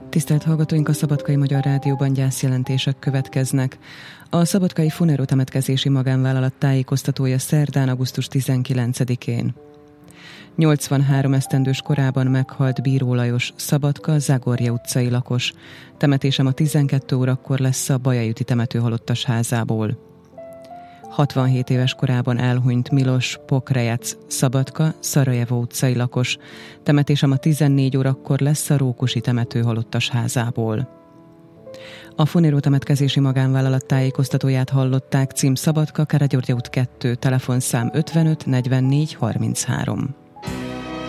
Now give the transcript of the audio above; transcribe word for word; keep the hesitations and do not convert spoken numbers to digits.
Tisztelt hallgatóink, a Szabadkai Magyar Rádióban gyászjelentések következnek. A Szabadkai Funero temetkezési magánvállalat tájékoztatója szerdán, augusztus tizenkilencedikén. nyolcvanhárom esztendős korában meghalt Bíró Lajos, Szabadka, Zágorje utcai lakos. Temetése ma tizenkét órakor lesz a Bajai temető halottas házából. hatvanhét éves korában elhunyt Milos Pokrejec, Szabadka, Szarajevó utcai lakos. Temetése ma tizennégy órakor lesz a Rókusi temető halottas házából. A Funero temetkezési magánvállalat tájékoztatóját hallották, cím Szabadka, Kárpátaljai út kettő, telefonszám ötvenöt negyvennégy harminchárom.